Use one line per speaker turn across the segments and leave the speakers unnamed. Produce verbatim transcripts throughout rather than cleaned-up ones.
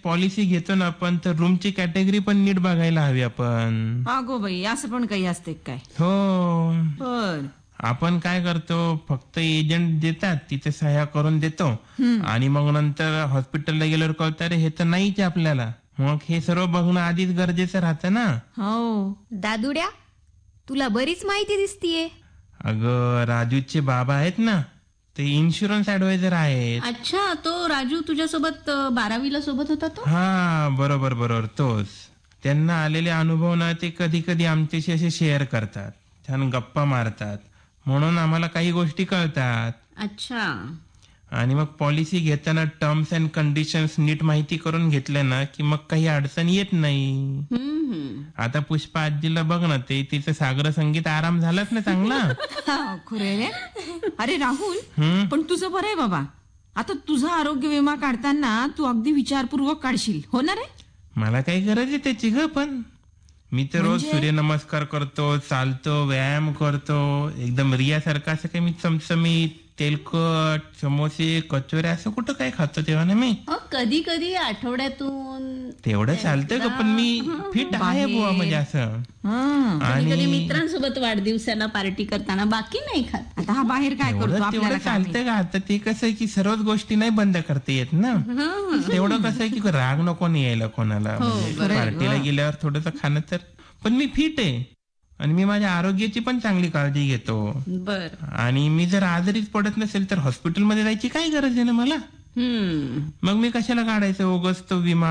Policy घेतो ना आपण, तर रूमची कॅटेगरी पण नीट बघायला हवी आपण.
अगो बाई, असं पण काही असते काय?
हो.
बर.
आपण काय करतो, फक्त एजंट देतात, तिथे सह्या करून देतो आणि मग नंतर हॉस्पिटलला गेल्यावर कळतं रे हे तर नाहीच आपल्याला. मग हे सर्व बघणं आधीच गरजेचं राहतं ना.
हो.
दादुड्या, तुला बरीच माहिती दिसतीये.
अगं, राजूचे बाबा आहेत ना, ते इन्शुरन्स ऍडवायझर आहेत.
अच्छा, तो राजू तुझ्यासोबत अ, बारावीला सोबत होता तो?
हा, बरोबर बरोबर, तोच. त्यांना आलेले अनुभव ना ते कधी कधी आमच्याशी असे शेअर करतात, छान गप्पा मारतात, म्हणून आम्हाला काही गोष्टी कळतात.
अच्छा.
आणि मग पॉलिसी घेताना टर्म्स अँड कंडिशन्स नीट माहिती करून घेतल्या ना की मग काही अडचण येत नाही.
हम्म.
आता पुष्पा आजीला बघ ना, ते तिचं सागर संगीत आराम झालाच ना चांगला.
खरे रे. अरे राहुल,
हम्म.
पण तुझं बरं आहे बाबा. आता तुझा आरोग्य विमा काढताना तू अगदी विचारपूर्वक काढशील, हो ना रे?
मला काही गरज आहे त्याची ग, पण मी तर रोज
म्हणजे?
सूर्यनमस्कार करतो, चालतो, व्यायाम करतो, एकदम रियासारखं. असं काही मी चमचमीत तेलकट समोसे कचोऱ्या असं कुठं काय खातो तेव्हा ना मी.
कधी कधी आठवड्यातून
तेवढं चालतं का, पण मी फिट आहे बुवा, म्हणजे असं.
हं.
कधी कधी
आणि
मित्रांसोबत वाढदिवसाला पार्टी करताना बाकी नाही खात.
आता हा बाहेर काय करतो
तेवढं
आपल्याला
तेवढं
काय माहित?
चालतं का. आता ते कसं आहे की सर्वच गोष्टी नाही बंद करता येत ना. तेवढं कसं आहे की राग नको नाही यायला कोणाला. म्हणजे पार्टीला गेल्यावर थोडंसं खाणं तर. पण मी फिट आहे आणि मी माझ्या आरोग्याची पण चांगली काळजी घेतो.
बर.
आणि मी जर आजारीच पडत नसेल तर हॉस्पिटलमध्ये जायची काय गरज आहे ना मला.
हम्म.
मग मी कशाला काढायचं उगाच तो विमा.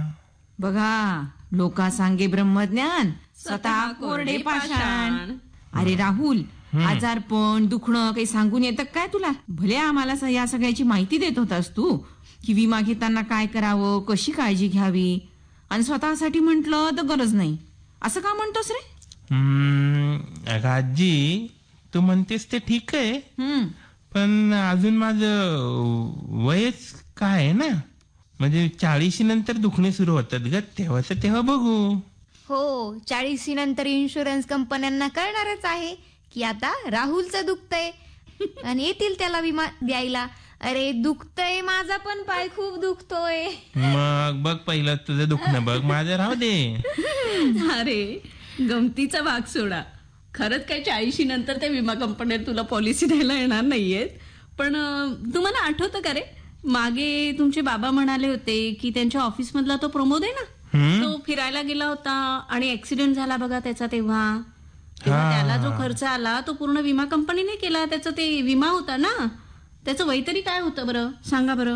बघा, लोका सांगे ब्रह्मज्ञान, स्वतः कोरडे पाषाण. अरे राहुल, आजारपण दुखणं काही सांगून येतं काय तुला? भले आम्हाला स- या सगळ्याची माहिती देत होतास तू की विमा घेताना काय करावं, कशी काळजी घ्यावी, आणि स्वतःसाठी म्हंटल तर गरज नाही, असं का म्हणतोस रे?
हम्म, अगं आजी, तू म्हणतेस ते ठीक आहे,
हम्म.
पण अजून माझं वयच काय आहे ना. म्हणजे चाळीशी नंतर दुखणे सुरू होतात ग, तेव्हाच तेव्हा बघू.
हो, चाळीसी नंतर इन्शुरन्स कंपन्यांना कळणारच आहे की आता राहुलचं दुखतंय आणि येतील त्याला विमा द्यायला. अरे दुखतंय, माझा पण पाय खूप दुखतोय.
मग बघ, पहिलं तुझं दुखणं बघ, माझं राहू दे.
अरे, गमतीचा भाग सोडा. खरंच काय चाळीशी नंतर त्या विमा कंपन्या तुला पॉलिसी द्यायला येणार नाहीयेत. पण अं, तुम्हाला आठवतं का रे, मागे तुमचे बाबा म्हणाले होते की त्यांच्या ऑफिस मधला तो प्रमोद आहे ना,
हम्म?
तो फिरायला गेला होता आणि ऍक्सिडेंट झाला बघा त्याचा. तेव्हा तेव्हा
हा.
त्याला जो खर्च आला तो पूर्ण विमा कंपनीने केला. त्याचा ते विमा होता ना, त्याचं वय तरी काय होतं बरं, सांगा बरं.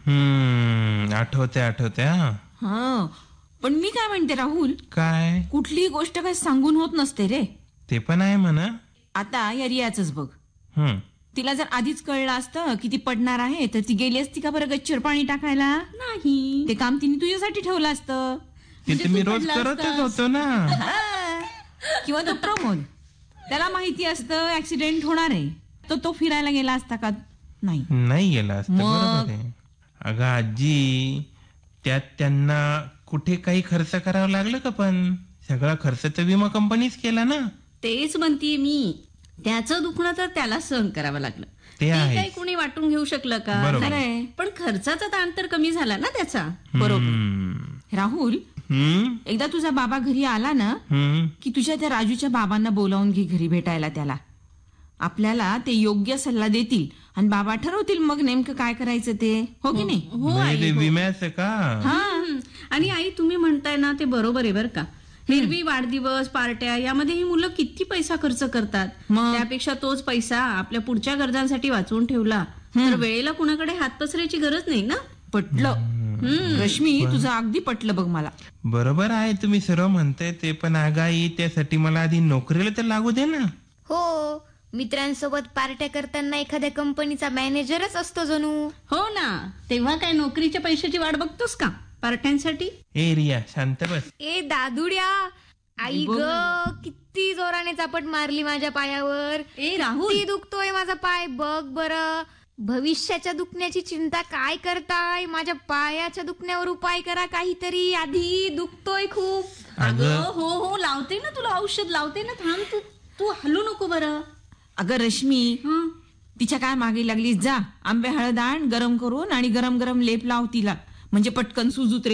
हम्म, आठवते आठवते. हा,
हा, पण मी काय म्हणते राहुल,
काय
कुठलीही गोष्ट काय सांगून होत नसते रे.
ते पण आहे म्हणा.
आता या रियाचंच बघ,
हम्म.
तिला जर आधीच कळलं असतं की ती पडणार आहे तर ती गेली असती का बरं गच्चीवर पाणी टाकायला?
नाही.
ते काम तिने तुझ्यासाठी ठेवलं असतं.
तिथे मी रोज करतच होतो ना.
हा. किंवा तो प्रमोद, त्याला माहिती असतं ऍक्सिडेंट होणार आहे, तर तो फिरायला गेला असता का? नाही.
नाही गेला असतं.
मग?
बरोबर आहे. अगं आजी, त्यात त्यांना कुठे काही खर्च करावा लागलं का? पण सगळा खर्च तर विमा कंपनीच केला ना.
तेच म्हणतीये मी, त्याचं दुखणं तर त्याला सहन करावं लागलं.
ते
ते
आहेच.
काही कोणी वाटून घेऊ शकलं का?
बरोबर.
नाही. पण खर्चाचा ताण तर कमी झाला ना त्याचा.
बरोबर.
हम्म.
राहुल,
हम्म?
एकदा तुझा बाबा घरी आला ना
हम्म.
की तुझ्या त्या राजूच्या बाबांना बोलावून घे घरी भेटायला त्याला. आपल्याला ते योग्य सल्ला देतील आणि बाबा ठरवतील मग नेमकं काय करायचं ते, हो की नाही?
हो
म्हणजे
आई,
ते
हो.
विम्याचं का?
हम्म. आणि आई, तुम्ही म्हणताय ना ते बरोबर आहे बरं का. हिरवी वाढदिवस पार्ट्या यामध्ये ही मुलं किती पैसा खर्च करतात.
मग?
त्यापेक्षा तोच पैसा आपल्या पुढच्या गरजांसाठी वाचवून ठेवला तर वेळेला कुणाकडे हात पसरायची गरज नाही ना.
पटलं रश्मी, तुझं अगदी पटलं बघ मला.
बरोबर आहे, तुम्ही सर्व म्हणताय ते. पण आगाई, त्यासाठी मला आधी नोकरीला तर लागू दे ना.
हो, मित्रांसोबत पार्ट्या करताना एखाद्या कंपनीचा मॅनेजरच असतो जणू.
हो ना, तेव्हा काय नोकरीच्या पैशाची वाट बघतोस का पार्ट्यांसाठी?
ए रिया, शांत बस.
ए दादुड्या, आई ग, किती जोराने चापट मारली माझ्या पायावर.
ए राहुल,
किती दुखतोय माझा पाय, बघ बरं. भविष्याच्या दुखण्याची चिंता काय करताय? माझ्या पायाच्या दुखण्यावर उपाय करा काहीतरी, आधी दुखतोय खूप.
अगं हो हो, लावते ना तुला औषध, लावते ना. थांब तू, तू हलू नको बरं.
अगं रश्मी,
हं.
तिच्या काय मागे लागलीस? जा आंबे हळद आण गरम करून आणि गरम गरम लेप लाव तिला, म्हणजे पटकन सूज उतरेल.